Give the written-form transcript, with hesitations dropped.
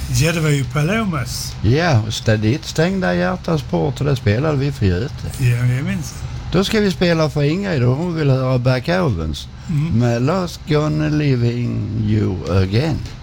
Ja, det var ju Palomas. Ja, dit stängda hjärtas port och det spelade vi för Göte. Ja, jag minns. Då ska vi spela för Ingrid och hon vill höra Back Ovens med Lost Gonna Living You Again.